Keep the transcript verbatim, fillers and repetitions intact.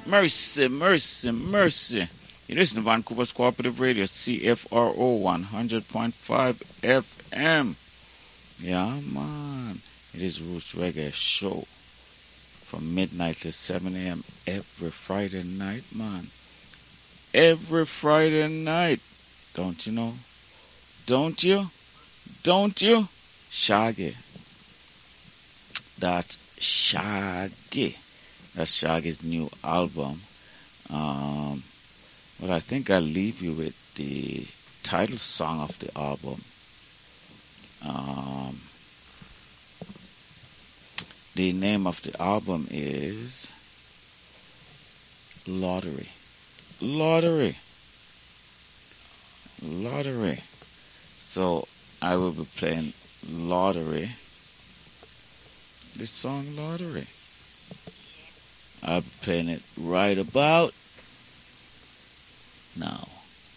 Mercy, mercy, mercy. You listen to Vancouver's Cooperative Radio, C F R O one hundred point five F M. Yeah, man. It is Roots Reggae Show from midnight to seven a.m. every Friday night, man. Every Friday night. Don't you know? Don't you? Don't you? Shaggy. That's Shaggy. That's Shaggy's new album. Um, but I think I'll leave you with the title song of the album. Um, the name of the album is Lottery. Lottery. Lottery. So I will be playing Lottery. This song Lottery. I'll be playing it right about now.